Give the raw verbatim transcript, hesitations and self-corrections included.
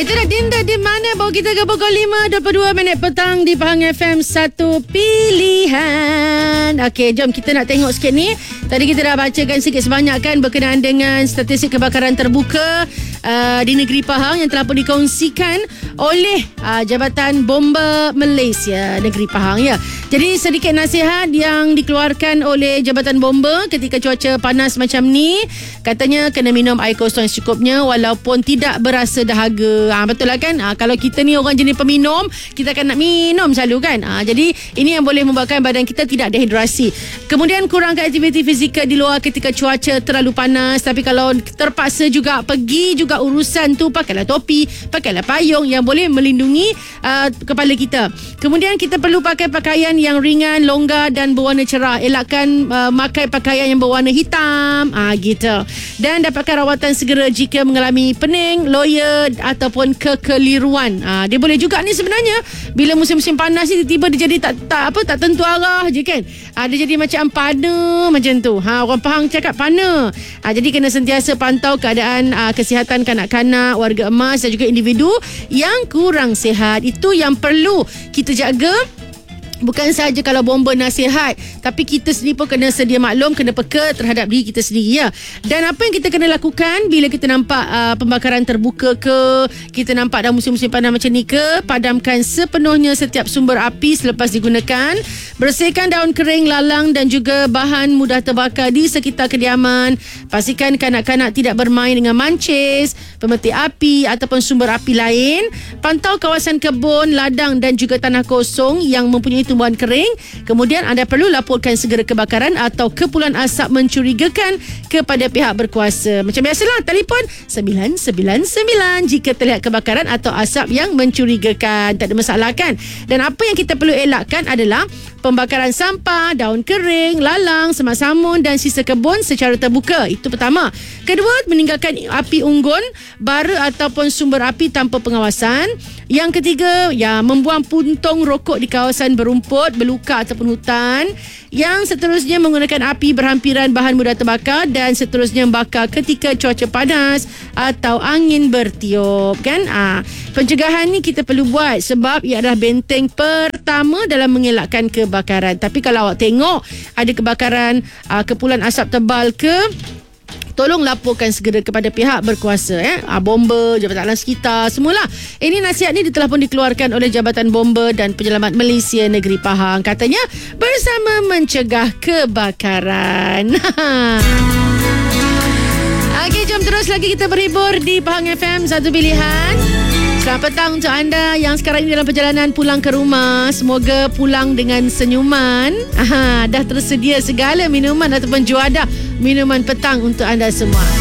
Itu dah Dinda di mana bawa kita ke pukul lima dua puluh dua minit petang di Pahang F M satu pilihan. Okey, jom kita nak tengok sikit ni. Tadi kita dah bacakan sikit sebanyak kan berkenaan dengan statistik kebakaran terbuka uh, di negeri Pahang yang telah pun dikongsikan oleh uh, Jabatan Bomba Malaysia Negeri Pahang ya. Jadi sedikit nasihat yang dikeluarkan oleh Jabatan Bomba ketika cuaca panas macam ni, katanya kena minum air kosong secukupnya walaupun tidak berasa dahaga. Ha, betul lah kan? Ha, kalau kita ni orang jenis peminum, kita akan nak minum selalu kan? Ha, jadi ini yang boleh membuatkan badan kita tidak dehidrasi. Kemudian kurangkan aktiviti fizikal di luar ketika cuaca terlalu panas. Tapi kalau terpaksa juga pergi juga urusan tu, pakailah topi, pakailah payung yang boleh melindungi uh, kepala kita. Kemudian kita perlu pakai pakaian yang ringan, longgar dan berwarna cerah. Elakkan uh, pakai pakaian yang berwarna hitam. Ah, gitu. Dan dapatkan rawatan segera jika mengalami pening, loya ataupun kekeliruan. Ah, dia boleh juga ni sebenarnya bila musim-musim panas ni tiba-tiba dia jadi tak tak apa tak tentu arah je kan. Ah, dia jadi macam pana macam tu. Ha, orang Pahang cakap pana. Ah, jadi kena sentiasa pantau keadaan ah, kesihatan kanak-kanak, warga emas dan juga individu yang kurang sihat. Itu yang perlu kita jaga. Bukan sahaja kalau bomba nasihat, tapi kita sendiri pun kena sedia maklum, kena peka terhadap diri kita sendiri ya. Dan apa yang kita kena lakukan bila kita nampak uh, pembakaran terbuka ke, kita nampak dah musim-musim panas macam ni ke, padamkan sepenuhnya setiap sumber api selepas digunakan. Bersihkan daun kering, lalang dan juga bahan mudah terbakar di sekitar kediaman. Pastikan kanak-kanak tidak bermain dengan mancis, pemetik api ataupun sumber api lain. Pantau kawasan kebun, ladang dan juga tanah kosong yang mempunyai tumbuhan kering. Kemudian anda perlu laporkan segera kebakaran atau kepulan asap mencurigakan kepada pihak berkuasa. Macam biasalah, telefon sembilan sembilan sembilan jika terlihat kebakaran atau asap yang mencurigakan. Tak ada masalah kan? Dan apa yang kita perlu elakkan adalah pembakaran sampah, daun kering, lalang, semak samun dan sisa kebun secara terbuka. Itu pertama. Kedua, meninggalkan api unggun, bara ataupun sumber api tanpa pengawasan. Yang ketiga, ya, membuang puntung rokok di kawasan berumput, beluka ataupun hutan. Yang seterusnya, menggunakan api berhampiran bahan mudah terbakar dan seterusnya membakar ketika cuaca panas atau angin bertiup kan. Ah, pencegahan ni kita perlu buat sebab ia adalah benteng pertama dalam mengelakkan kebakaran. Tapi kalau awak tengok ada kebakaran ah, kepulan asap tebal ke, tolong laporkan segera kepada pihak berkuasa eh. Ah, bomba, Jabatan Alam Sekitar, semualah. Ini nasihat ni telah pun dikeluarkan oleh Jabatan Bomba dan Penyelamat Malaysia Negeri Pahang. Katanya bersama mencegah kebakaran. Okey, jom terus lagi kita berhibur di Pahang F M satu pilihan. Selamat petang untuk anda yang sekarang ini dalam perjalanan pulang ke rumah. Semoga pulang dengan senyuman. Aha, dah tersedia segala minuman ataupun juadah minuman petang untuk anda semua.